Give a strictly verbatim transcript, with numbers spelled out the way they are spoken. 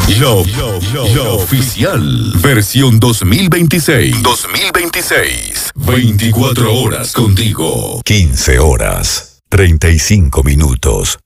Love, Love, Love, Love Oficial. Versión dos mil veintiséis. dos mil veintiséis. veinticuatro horas contigo. quince horas, treinta y cinco minutos.